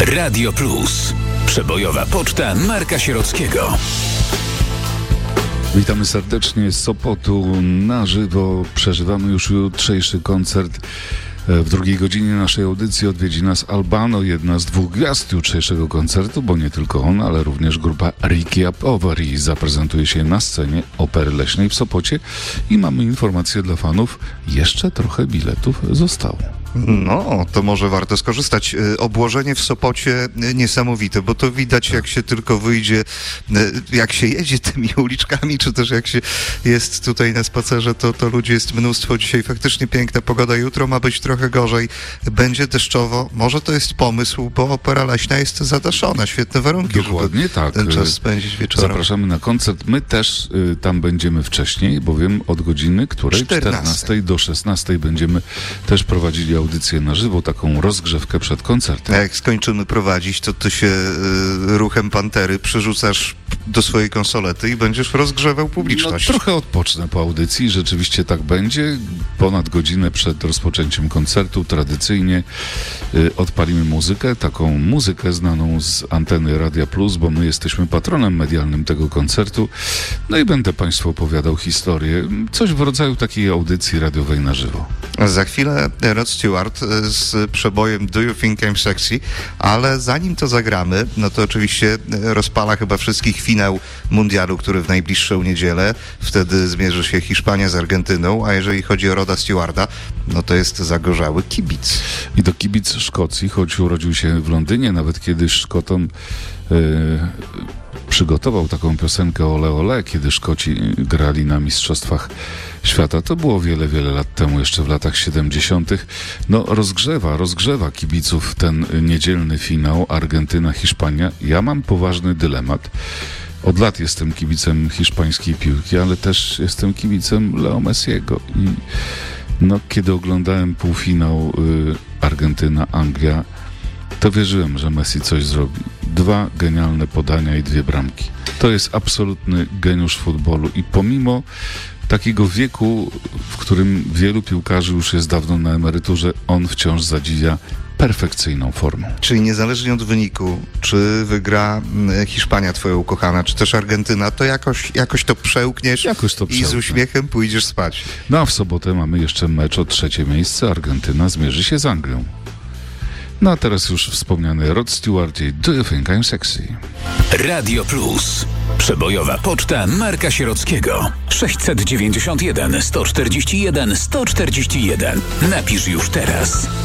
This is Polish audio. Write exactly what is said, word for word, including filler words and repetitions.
Radio Plus. Przebojowa poczta Marka Sierockiego. Witamy serdecznie z Sopotu na żywo. Przeżywamy już jutrzejszy koncert. W drugiej godzinie naszej audycji odwiedzi nas Albano, jedna z dwóch gwiazd jutrzejszego koncertu, bo nie tylko on, ale również grupa Ricky Poveri zaprezentuje się na scenie Opery Leśnej w Sopocie i mamy informację dla fanów, jeszcze trochę biletów zostało. No, to może warto skorzystać. Obłożenie w Sopocie niesamowite, bo to widać, jak się tylko wyjdzie, jak się jedzie tymi uliczkami, czy też jak się jest tutaj na spacerze, to, to ludzi jest mnóstwo. Dzisiaj faktycznie piękna pogoda, jutro ma być trochę gorzej, będzie deszczowo. Może to jest pomysł, bo Opera Leśna jest zadaszona, świetne warunki, Dokładnie żeby tak. ten czas spędzić wieczorem. Zapraszamy na koncert. My też y, tam będziemy wcześniej, bowiem od godziny, której czternastej do szesnastej będziemy też prowadzili audycję na żywo, taką rozgrzewkę przed koncertem. A jak skończymy prowadzić, to ty się y, ruchem pantery przerzucasz do swojej konsolety i będziesz rozgrzewał publiczność. No, trochę odpocznę po audycji, rzeczywiście tak będzie. Ponad godzinę przed rozpoczęciem koncertu tradycyjnie y, odpalimy muzykę, taką muzykę znaną z anteny Radia Plus, bo my jesteśmy patronem medialnym tego koncertu. No i będę Państwu opowiadał historię, coś w rodzaju takiej audycji radiowej na żywo. Za chwilę Rod Stewart z przebojem Do You Think I'm Sexy, ale zanim to zagramy, no to oczywiście rozpala chyba wszystkich finał mundialu, który w najbliższą niedzielę. Wtedy zmierzy się Hiszpania z Argentyną, a jeżeli chodzi o Roda Stewarta, no to jest zagorzały kibic. I to kibic Szkocji, choć urodził się w Londynie, nawet kiedyś Szkotom yy, przygotował taką piosenkę Ole Ole, kiedy Szkoci grali na Mistrzostwach Świata. To było wiele, wiele lat temu, jeszcze w latach siedemdziesiątych. No rozgrzewa, rozgrzewa kibiców ten niedzielny finał Argentyna-Hiszpania. Ja mam poważny dylemat. Od lat jestem kibicem hiszpańskiej piłki, ale też jestem kibicem Leo Messiego. I no, kiedy oglądałem półfinał y, Argentyna-Anglia, to wierzyłem, że Messi coś zrobi. Dwa genialne podania i dwie bramki. To jest absolutny geniusz futbolu i pomimo takiego wieku, w którym wielu piłkarzy już jest dawno na emeryturze, on wciąż zadziwia perfekcyjną formą. Czyli niezależnie od wyniku, czy wygra Hiszpania twoja ukochana, czy też Argentyna, to jakoś, jakoś to przełkniesz jakoś to i z uśmiechem pójdziesz spać. No a w sobotę mamy jeszcze mecz o trzecie miejsce. Argentyna zmierzy się z Anglią. No a teraz już wspomniany Rod Stewart i Do You Think I'm Sexy? Radio Plus. Przebojowa poczta Marka Sierockiego. sześćset dziewięćdziesiąt jeden sto czterdzieści jeden sto czterdzieści jeden. Napisz już teraz.